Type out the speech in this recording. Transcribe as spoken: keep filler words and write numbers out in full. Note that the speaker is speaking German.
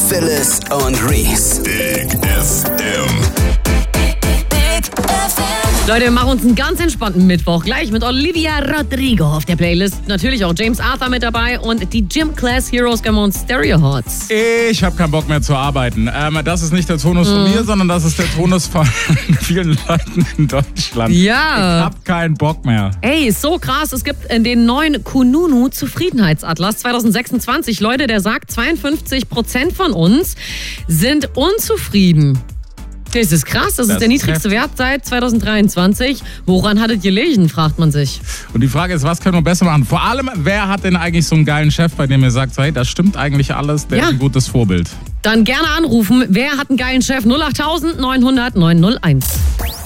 Phyllis und Reese. Big F M. Leute, wir machen uns einen ganz entspannten Mittwoch. Gleich mit Olivia Rodrigo auf der Playlist. Natürlich auch James Arthur mit dabei und die Gym Class Heroes gönnen wir uns Stereo Hots. Ich habe keinen Bock mehr zu arbeiten. Ähm, das ist nicht der Tonus von Mhm. mir, sondern das ist der Tonus von vielen Leuten in Deutschland. Ja. Ich hab keinen Bock mehr. Ey, so krass. Es gibt den neuen Kununu Zufriedenheitsatlas zwanzig sechsundzwanzig. Leute, der sagt, zweiundfünfzig Prozent von uns sind unzufrieden. Das ist krass. Das, Das ist der ist niedrigste Wert seit zwanzig dreiundzwanzig. Woran hattet ihr gelegen, fragt man sich. Und die Frage ist, was können wir besser machen? Vor allem, wer hat denn eigentlich so einen geilen Chef, bei dem ihr sagt, hey, das stimmt eigentlich alles, der Ja. ist ein gutes Vorbild? Dann gerne anrufen. Wer hat einen geilen Chef? null acht neunhundert neunhundert neunhunderteins.